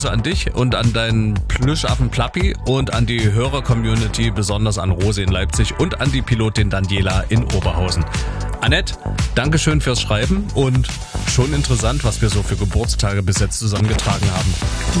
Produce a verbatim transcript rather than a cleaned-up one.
an dich und an deinen Plüschaffen Plappi und an die Hörer-Community, besonders an Rose in Leipzig und an die Pilotin Daniela in Oberhausen. Annette, Dankeschön fürs Schreiben und schon interessant, was wir so für Geburtstage bis jetzt zusammengetragen haben.